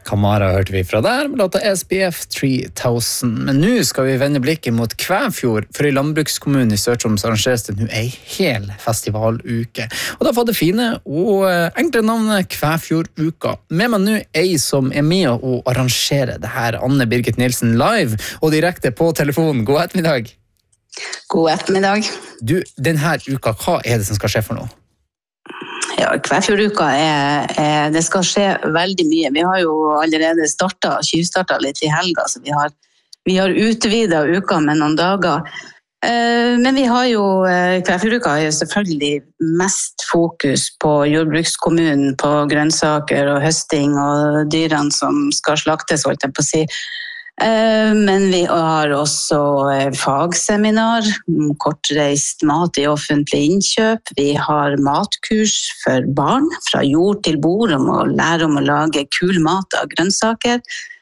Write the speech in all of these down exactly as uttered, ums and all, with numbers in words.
Kamara hørte vi fra der med låta S P F tre tusen. Men nå skal vi vende blikket mot Kvæfjord, for i landbrukskommunen i Sør-Troms arrangeres det nå ei hel festivaluke. Og da får det fine og enkle navnet Kvæfjorduka. Med meg nå ei som er med å arrangere det her, Anne Birgit Nilsen, live og direkte på telefonen. God ettermiddag. God ettermiddag. Du, denne uka, hva er det som skal skje for noe? Ja, Kvæfjorduka er, er, det skal skje veldig mye. Vi har jo allerede startet, tjuvstartet litt i helga, så vi har, vi har utvidet uka med noen dager. Eh, men vi har jo, Kvæfjorduka har jo selvfølgelig mest fokus på jordbrukskommunen, på grønnsaker og høsting og dyrene som skal slaktes, holdt jeg på å si. Men vi har også fagseminar, kortreist mat i offentlig innkjøp. Vi har matkurs for barn, fra jord til bord, om å lære om å lage kul mat av grønnsaker.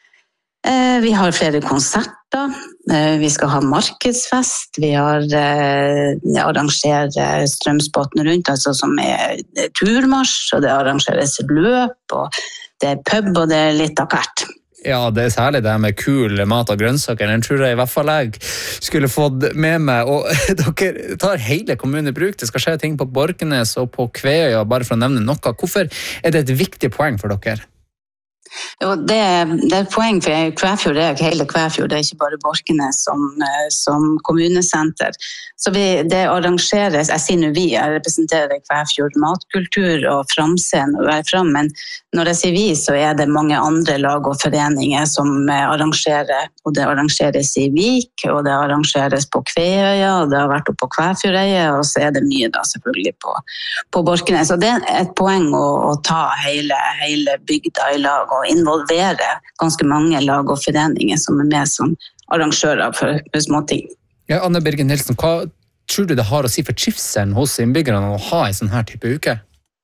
Vi har flere konserter. Vi skal ha markedsfest. Vi har arrangert strømspotten rundt, altså som er turmarsj, og det arrangeres løp, og det er pub, og det er litt av hvert. Ja, det er særlig det med kul mat og grønnsaker. Den tror jeg i hvert fall jeg skulle fått med meg. Og dere tar hele kommunen i bruk. Det skal skje ting på Borkenes og på Kveøya, bare for å nevne noe. Hvorfor er det et viktig poeng for dere? Jo, det, det er et poeng, for Kvæfjord det er hele Kvæfjord, det er ikke bare Borkenes som, som kommunesenter. Så vi, det arrangeres, jeg sier nå vi, jeg representerer Kvæfjord matkultur og framscenen og er frem, men når jeg sier vi, så er det mange andre lag og foreninger som arrangerer, og det arrangeres i Vik, og det arrangeres på Kveøya, og det har vært oppe på Kvæfjordøya, og så er det mye da selvfølgelig på, på Borkenes. Og det er et poeng å, å ta hele, hele bygda i lag, og involvere ganske mange lag og foreninger som er med som arrangører for, for små ting. Ja, Anne Birgit Nilsen, hva tror du det har å si for trivselen hos innbyggerne å ha en sånn her type uke?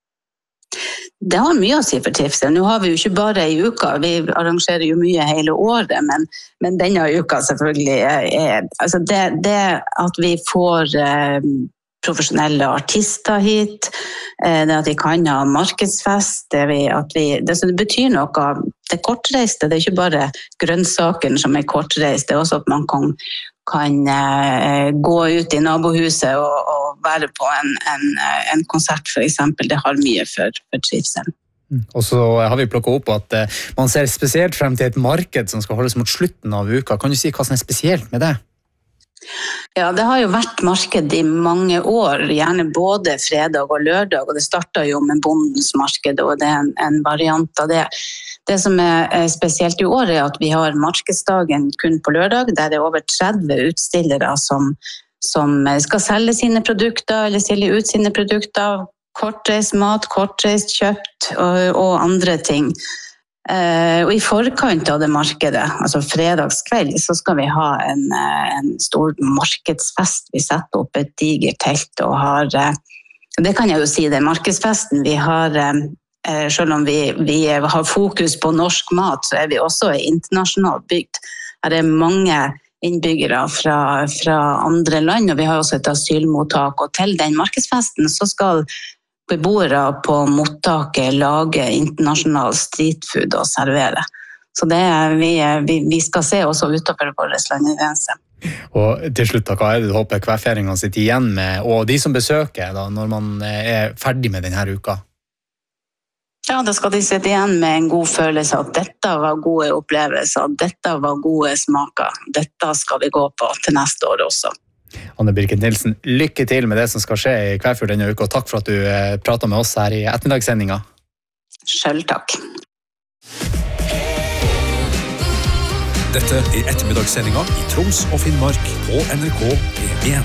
Det har mye å si for trivsel. Nå har vi jo ikke bare i uka, vi arrangerer jo mye hele året, men, men denne uka selvfølgelig er, er altså det, det at vi får eh, profesjonelle artister hit, eh, det at vi kan ha markedsfest, det, vi, at vi, det, så det betyr noe, det er kortreiste, det er ikke bare grønnsaken som er kortreist, det er også at man kan kan eh, gå ut i nabohuset og, og være på en, en, en konsert for eksempel. Det har mye for, for trivsel. Mm. Og så har vi plukket opp at eh, man ser spesielt frem til et marked som skal holdes mot slutten av uka. Kan du si hva som er spesielt med det? Ja, det har jo vært marked i mange år, gjerne både fredag og lørdag, og det startet jo med bondens marked, og det er en, en variant av det. Det som er spesielt i år er at vi har markedsdagen kun på lørdag, der det er over tretti utstillere som, som skal selge sine produkter, eller stille ut sine produkter, kortreist mat, kortreist kjøpt og, og andre ting. Uh, og i forkant av det markedet, altså fredagskveld, så skal vi ha en, en stor markedsfest. Vi setter opp et digert telt og har, uh, det kan jeg jo si, det er markedsfesten. Vi har, uh, selv om vi, vi har fokus på norsk mat, så er vi også internasjonalt bygd. Her er mange innbyggere fra, fra andre land, og vi har også et asylmottak. Og til den markedsfesten så skal beboere på mottaket lage internasjonal streetfood og servere. Så det er, vi, vi, vi skal se også utenfor våre landegrenser. Og til slutt, hva er det du håper kvæfjæringene sitter igjen med, og de som besøker da, når man er ferdig med denne uka? Ja, da skal de sitte igjen med en god følelse at dette var gode opplevelser, dette var gode smaker, dette skal vi gå på til neste år også. Anne Birgit Nilsen, lykke til med det som skal skje i Kvæfjord denne uka, og takk for at du eh, pratet med oss her i ettermiddagssendinga. Selv takk. Dette er ettermiddagssendinga i Troms og Finnmark på N R K P en.